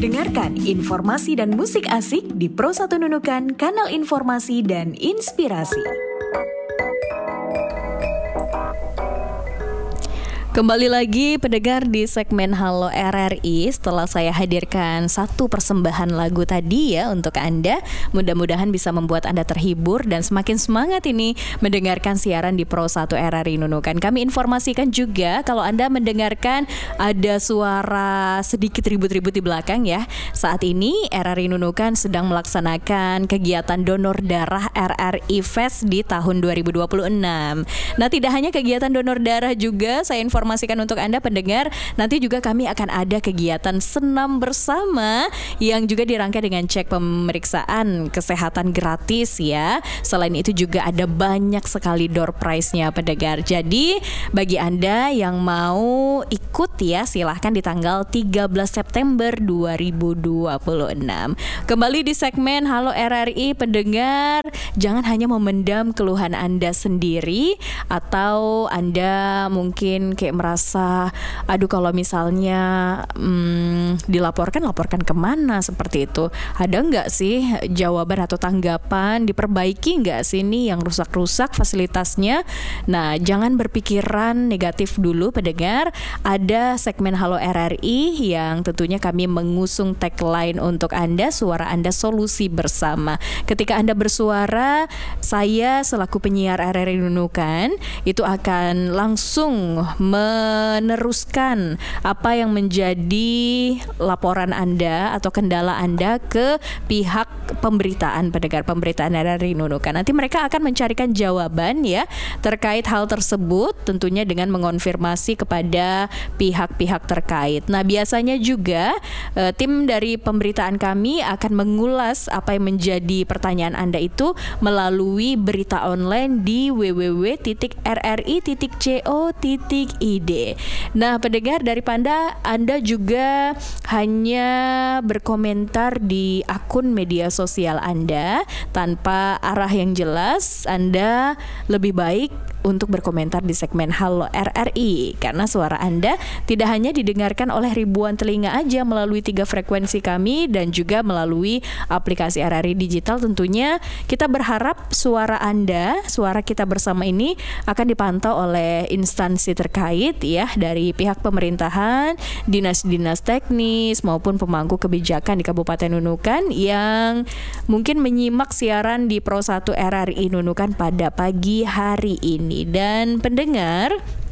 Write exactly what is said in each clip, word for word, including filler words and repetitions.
Dengarkan informasi dan musik asik di Pro satu Nunukan, kanal informasi dan inspirasi. Kembali lagi pendengar di segmen Halo R R I. Setelah saya hadirkan satu persembahan lagu tadi ya untuk Anda, mudah-mudahan bisa membuat Anda terhibur dan semakin semangat ini mendengarkan siaran di Pro satu R R I Nunukan. Kami informasikan juga kalau Anda mendengarkan ada suara sedikit ribut-ribut di belakang ya. Saat ini R R I Nunukan sedang melaksanakan kegiatan donor darah R R I Fest di tahun dua ribu dua puluh enam. Nah, tidak hanya kegiatan donor darah juga saya informasikan Informasikan untuk Anda pendengar, nanti juga kami akan ada kegiatan senam bersama yang juga dirangkai dengan cek pemeriksaan kesehatan gratis ya. Selain itu juga ada banyak sekali door prize-nya pendengar. Jadi bagi Anda yang mau ikut ya, silahkan di tanggal tiga belas September dua ribu dua puluh enam. Kembali di segmen Halo R R I pendengar, jangan hanya memendam keluhan Anda sendiri atau Anda mungkin kayak merasa aduh kalau misalnya hmm, dilaporkan laporkan kemana seperti itu. Ada nggak sih jawaban atau tanggapan, diperbaiki nggak sih nih yang rusak-rusak fasilitasnya? Nah, jangan berpikiran negatif dulu pendengar. Ada segmen Halo R R I yang tentunya kami mengusung tagline untuk Anda, suara Anda solusi bersama. Ketika Anda bersuara, saya selaku penyiar R R I Nunukan itu akan langsung meneruskan apa yang menjadi laporan Anda atau kendala Anda ke pihak pemberitaan, pendengar pemberitaan R R I Nunukan. Nanti mereka akan mencarikan jawaban ya terkait hal tersebut, tentunya dengan mengonfirmasi kepada pihak-pihak terkait. Nah, biasanya juga eh, tim dari pemberitaan kami akan mengulas apa yang menjadi pertanyaan Anda itu melalui berita online di w w w titik r r i titik co titik i d. Nah, pendengar dari Panda, Anda juga hanya berkomentar di akun media sosial Anda tanpa arah yang jelas. Anda lebih baik untuk berkomentar di segmen Halo R R I karena suara Anda tidak hanya didengarkan oleh ribuan telinga aja melalui tiga frekuensi kami dan juga melalui aplikasi R R I digital. Tentunya kita berharap suara Anda, suara kita bersama ini akan dipantau oleh instansi terkait ya, dari pihak pemerintahan, dinas-dinas teknis maupun pemangku kebijakan di Kabupaten Nunukan yang mungkin menyimak siaran di Pro satu R R I Nunukan pada pagi hari ini. Dan pendengar,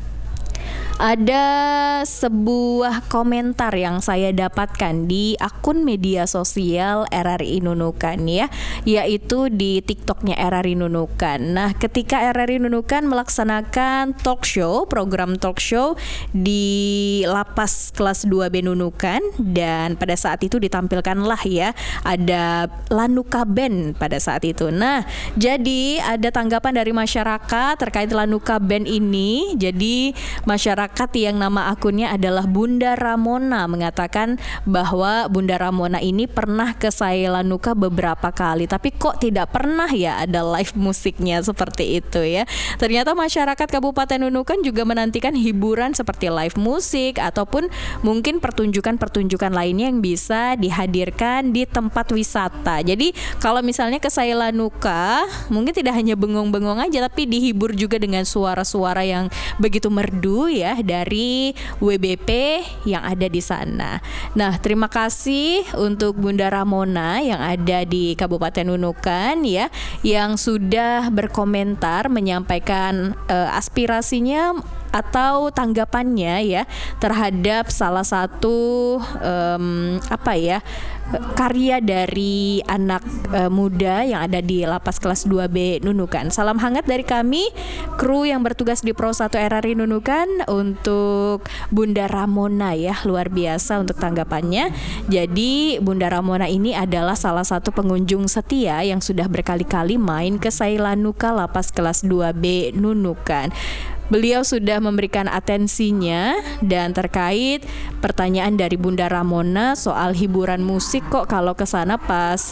ada sebuah komentar yang saya dapatkan di akun media sosial R R I Nunukan ya, yaitu di TikToknya R R I Nunukan. Nah, ketika R R I Nunukan melaksanakan talk show, program talk show di Lapas Kelas dua B Nunukan, dan pada saat itu ditampilkanlah ya ada Lanuka Band pada saat itu. Nah, jadi ada tanggapan dari masyarakat terkait Lanuka Band ini. Jadi masyarakat yang nama akunnya adalah Bunda Ramona mengatakan bahwa Bunda Ramona ini pernah ke Sailanuka beberapa kali, tapi kok tidak pernah ya ada live musiknya seperti itu ya. Ternyata masyarakat Kabupaten Nunukan juga menantikan hiburan seperti live musik ataupun mungkin pertunjukan-pertunjukan lainnya yang bisa dihadirkan di tempat wisata. Jadi kalau misalnya ke Sailanuka mungkin tidak hanya bengong-bengong aja, tapi dihibur juga dengan suara-suara yang begitu merdu ya dari W B P yang ada di sana. Nah, terima kasih untuk Bunda Ramona yang ada di Kabupaten Nunukan ya, yang sudah berkomentar menyampaikan uh, aspirasinya atau tanggapannya ya terhadap salah satu um, apa ya karya dari anak uh, muda yang ada di Lapas Kelas dua B Nunukan. Salam hangat dari kami, kru yang bertugas di Pro satu R R I Nunukan, untuk Bunda Ramona ya, luar biasa untuk tanggapannya. Jadi Bunda Ramona ini adalah salah satu pengunjung setia yang sudah berkali-kali main ke Sailanuka Lapas Kelas dua B Nunukan. Beliau sudah memberikan atensinya, dan terkait pertanyaan dari Bunda Ramona soal hiburan musik, kok kalau ke sana pas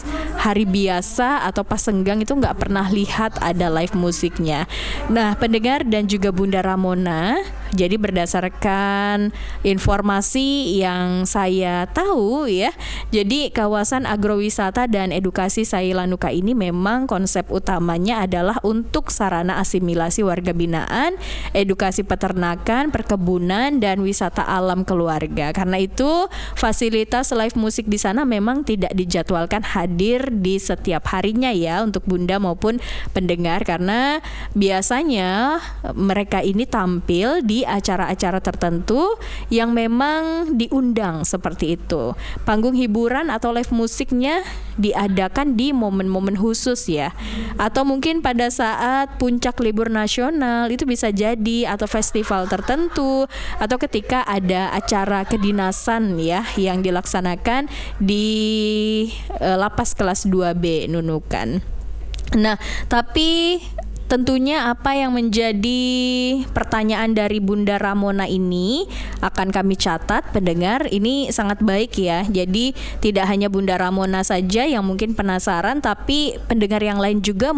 hari biasa atau pas senggang itu nggak pernah lihat ada live musiknya. Nah, pendengar dan juga Bunda Ramona, jadi berdasarkan informasi yang saya tahu ya, jadi kawasan agrowisata dan edukasi Sailanuka ini memang konsep utamanya adalah untuk sarana asimilasi warga binaan, edukasi peternakan, perkebunan, dan wisata alam keluarga. Karena itu fasilitas live musik di sana memang tidak dijadwalkan hadir di setiap harinya ya untuk Bunda maupun pendengar, karena biasanya mereka ini tampil di acara-acara tertentu yang memang diundang seperti itu. Panggung hiburan atau live musiknya diadakan di momen-momen khusus ya, atau mungkin pada saat puncak libur nasional itu bisa jadi, atau festival tertentu, atau ketika ada acara kedinasan ya yang dilaksanakan di uh, lapas kelas dua B Nunukan. Nah, tapi tentunya apa yang menjadi pertanyaan dari Bunda Ramona ini akan kami catat, pendengar. Ini sangat baik ya. Jadi tidak hanya Bunda Ramona saja yang mungkin penasaran, tapi pendengar yang lain juga